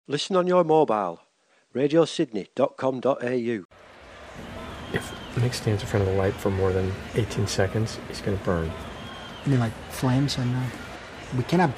Listen on your mobile. radiosydney.com.au. If Nick stands in front of the light for more than 18 seconds, he's going to burn. You mean like flames? And we cannot